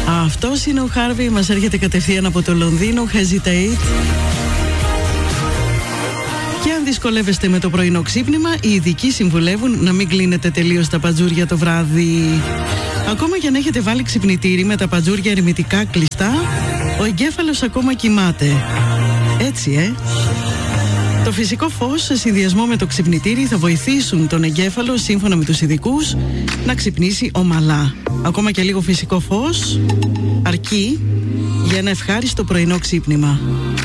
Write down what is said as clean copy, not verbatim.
Αυτός είναι ο Χάρβι, μας έρχεται κατευθείαν από το Λονδίνο. Hesitate. Και αν δυσκολεύεστε με το πρωινό ξύπνημα, οι ειδικοί συμβουλεύουν να μην κλείνετε τελείως τα παντζούρια το βράδυ. Ακόμα και αν έχετε βάλει ξυπνητήρι με τα παντζούρια ερμητικά κλειστά, ο εγκέφαλος ακόμα κοιμάται. Έτσι, Το φυσικό φως σε συνδυασμό με το ξυπνητήρι θα βοηθήσουν τον εγκέφαλο, σύμφωνα με τους ειδικούς, να ξυπνήσει ομαλά. Ακόμα και λίγο φυσικό φως αρκεί για ένα ευχάριστο πρωινό ξύπνημα.